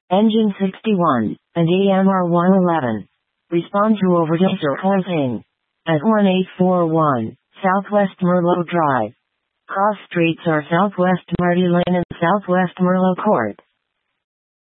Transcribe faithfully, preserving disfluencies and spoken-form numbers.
Engine sixty-one, and A M R one eleven. Respond to overdose or closing. At one eight four one, Southwest Merlot Drive. Cross streets are Southwest Marty Lane and Southwest Merlot Court.